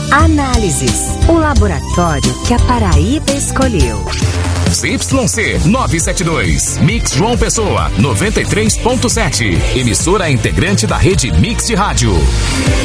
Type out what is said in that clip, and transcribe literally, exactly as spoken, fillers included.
Análises, o laboratório que a Paraíba escolheu. Z Y C novecentos e setenta e dois, Mix João Pessoa, noventa e três ponto sete. Emissora integrante da rede Mix de Rádio.